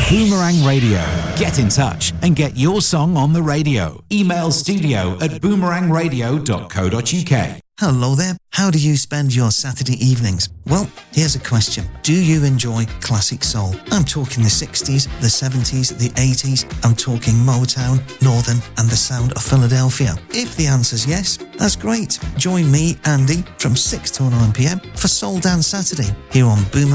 Boomerang Radio. Get in touch and get your song on the radio. Email studio@boomerangradio.co.uk. Hello there. How do you spend your Saturday evenings? Well, here's a question. Do you enjoy classic soul? I'm talking the 60s, the 70s, the 80s. I'm talking Motown, Northern and the sound of Philadelphia. If the answer's yes, that's great. Join me, Andy, from 6 till 9 p.m. for Soul Dance Saturday here on Boomerang